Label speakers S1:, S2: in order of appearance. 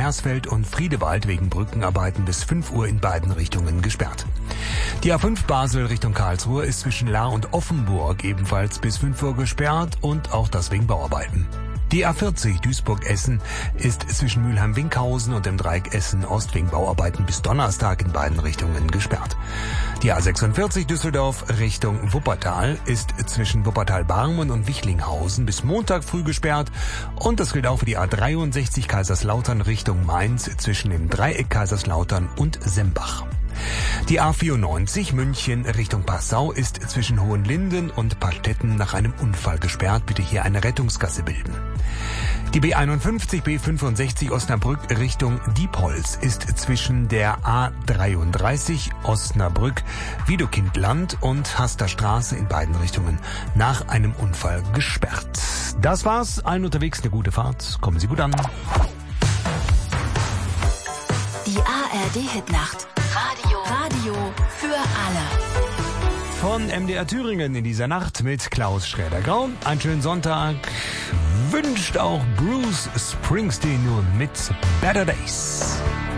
S1: Hersfeld und Friedewald wegen Brückenarbeiten bis 5 Uhr in beiden Richtungen gesperrt. Die A5 Basel Richtung Karlsruhe ist zwischen Lahr und Offenburg ebenfalls bis 5 Uhr gesperrt und auch das wegen Bauarbeiten. Die A40 Duisburg-Essen ist zwischen Mülheim-Winkhausen und dem Dreieck Essen-Ost wegen Bauarbeiten bis Donnerstag in beiden Richtungen gesperrt. Die A46 Düsseldorf Richtung Wuppertal ist zwischen Wuppertal-Barmen und Wichlinghausen bis Montag früh gesperrt und das gilt auch für die A63 Kaiserslautern Richtung Mainz zwischen dem Dreieck Kaiserslautern und Sembach. Die A94 München Richtung Passau ist zwischen Hohenlinden und Pastetten nach einem Unfall gesperrt. Bitte hier eine Rettungsgasse bilden. Die B51 B65 Osnabrück Richtung Diepholz ist zwischen der A33 Osnabrück Wiedekindland und Haster Straße in beiden Richtungen nach einem Unfall gesperrt. Das war's. Allen unterwegs eine gute Fahrt. Kommen Sie gut an.
S2: Die ARD-Hitnacht. Radio für alle.
S1: Von MDR Thüringen in dieser Nacht mit Klaus Schräder-Grau. Einen schönen Sonntag wünscht auch Bruce Springsteen nun mit Better Days.